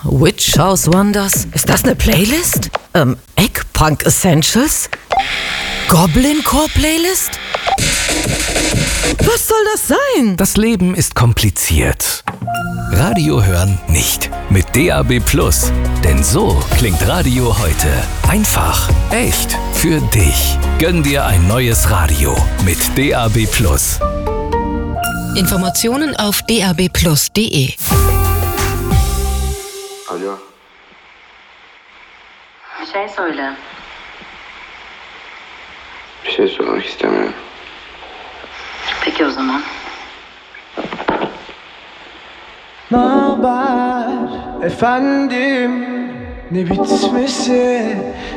Witch House Wonders? Ist das eine Playlist? Eggpunk Essentials? Goblin Core Playlist? Was soll das sein? Das Leben ist kompliziert. Radio hören nicht. Mit DAB+. Denn so klingt Radio heute. Einfach, echt, für dich. Gönn dir ein neues Radio mit DAB+. Informationen auf dabplus.de. Alo. Bir şey söyle. Bir şey sormak istemiyorum. Peki o zaman. Naber efendim, ne bitmesi